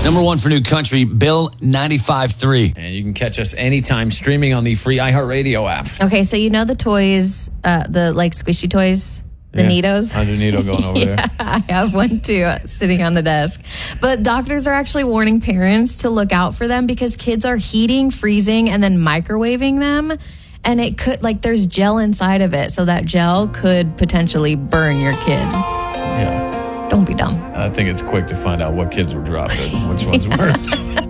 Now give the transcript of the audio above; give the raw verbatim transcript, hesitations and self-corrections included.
Number one for new country, Bill ninety-five point three. And you can catch us anytime streaming on the free iHeartRadio app. Okay, so you know the toys, uh, the like squishy toys? The yeah. Neatos. How's your Neato going over yeah, there? I have one too, uh, sitting on the desk. But doctors are actually warning parents to look out for them because kids are heating, freezing, and then microwaving them. And it could, like, there's gel inside of it. So that gel could potentially burn your kid. Yeah. Don't be dumb. I think it's quick to find out what kids were dropped and which ones weren't.